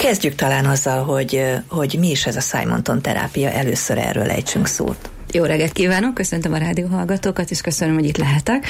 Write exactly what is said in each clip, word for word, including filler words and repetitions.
Kezdjük talán azzal, hogy, hogy mi is ez a Simonton terápia, először erről ejtsünk szót. Jó reggelt kívánok, köszöntöm a rádióhallgatókat, és köszönöm, hogy itt lehetek.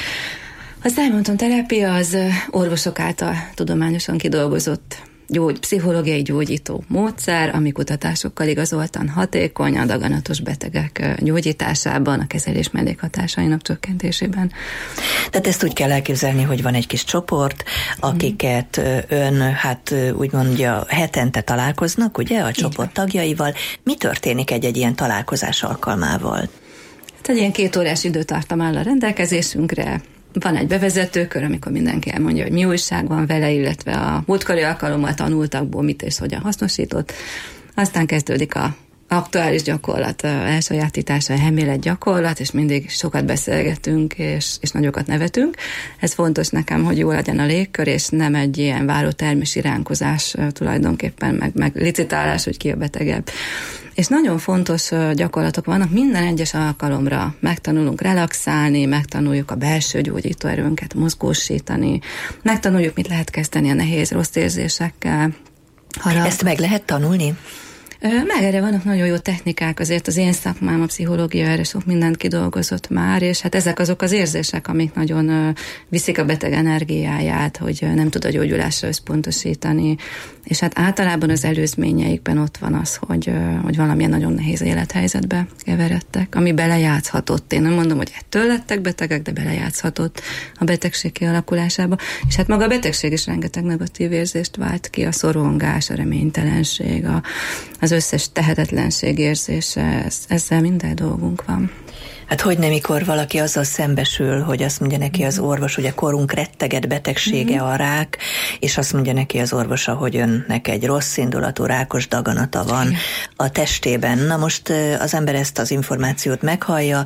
A Simonton terápia az orvosok által tudományosan kidolgozott gyógy, pszichológiai gyógyító módszer, ami kutatásokkal igazoltan hatékony a daganatos betegek gyógyításában, a kezelés mellékhatásainak csökkentésében. Tehát ezt úgy kell elképzelni, hogy van egy kis csoport, akiket ön, hát úgy mondja, hetente találkoznak, ugye, a csoport tagjaival. Mi történik egy-egy ilyen találkozás alkalmával? Hát egy ilyen két órás időtartam áll a rendelkezésünkre. Van egy bevezetőkör, amikor mindenki elmondja, hogy mi újság van vele, illetve a múltkori alkalommal tanultakból mit és hogyan hasznosított. Aztán kezdődik a aktuális gyakorlat elsajátítása, a elmélet gyakorlat, és mindig sokat beszélgetünk, és, és nagyokat nevetünk. Ez fontos nekem, hogy jó legyen a légkör, és nem egy ilyen várótermi iránkozás tulajdonképpen, meg, meg licitálás, hogy ki a betegebb. És nagyon fontos gyakorlatok vannak, minden egyes alkalomra megtanulunk relaxálni, megtanuljuk a belső gyógyító erőnket mozgósítani, megtanuljuk, mit lehet kezdeni a nehéz, rossz érzésekkel. Harag. Ezt meg lehet tanulni? Meg erre vannak nagyon jó technikák, azért az én szakmám, a pszichológia erre sok mindent kidolgozott már, és hát ezek azok az érzések, amik nagyon viszik a beteg energiáját, hogy nem tud a gyógyulásra összpontosítani, és hát általában az előzményeikben ott van az, hogy, hogy valamilyen nagyon nehéz élethelyzetbe keveredtek, ami belejátszhatott. Én nem mondom, hogy ettől lettek betegek, de belejátszhatott a betegség kialakulásába, és hát maga a betegség is rengeteg negatív érzést vált ki, a szorongás, a reménytelenség, a az összes tehetetlenség érzése, ezzel minden dolgunk van. Hát hogy nem, mikor valaki azzal szembesül, hogy azt mondja neki az orvos, ugye korunk retteget betegsége a rák, és azt mondja neki az orvosa, hogy önnek egy rossz indulatú rákos daganata van a testében. Na most az ember ezt az információt meghallja,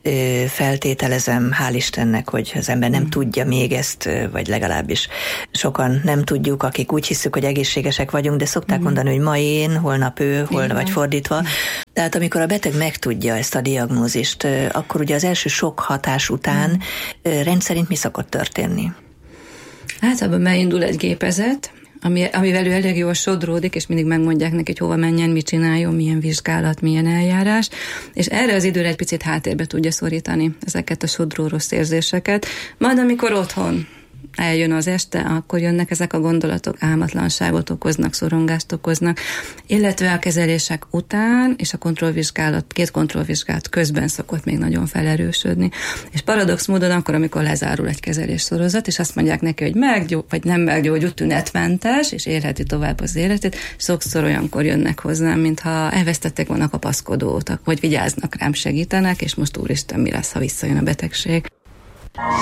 feltételezem, hál' Istennek, hogy az ember nem tudja még ezt, vagy legalábbis sokan nem tudjuk, akik úgy hiszük, hogy egészségesek vagyunk, de szokták mondani, hogy ma én, holnap ő, holnap vagy fordítva. Tehát amikor a beteg megtudja ezt a diagnózist, akkor ugye az első sok hatás után rendszerint mi szokott történni? Általában beindul egy gépezet, ami, amivel ő elég jól sodródik, és mindig megmondják neki, hogy hova menjen, mit csináljon, milyen vizsgálat, milyen eljárás, és erre az időre egy picit háttérbe tudja szorítani ezeket a sodró rossz érzéseket. Majd amikor otthon eljön az este, akkor jönnek ezek a gondolatok, álmatlanságot okoznak, szorongást okoznak, illetve a kezelések után és a kontrollvizsgálat, két kontrollvizsgálat közben szokott még nagyon felerősödni. És paradox módon akkor, amikor lezárul egy kezelés sorozat, és azt mondják neki, hogy meggyó, vagy nem meggyógyult, tünetmentes, és élheti tovább az életét, sokszor olyankor jönnek hozzám, mintha elvesztették volna a kapaszkodót, hogy vigyáznak rám, segítenek, és most úristen, mi lesz, ha visszajön a betegség.